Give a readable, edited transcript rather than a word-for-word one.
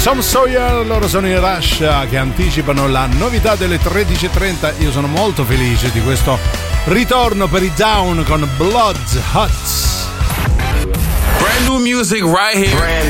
Tom Sawyer, loro sono i Rush che anticipano la novità delle 13.30. Io sono molto felice di questo ritorno per i Down con Blood Hot. Brand new music right here.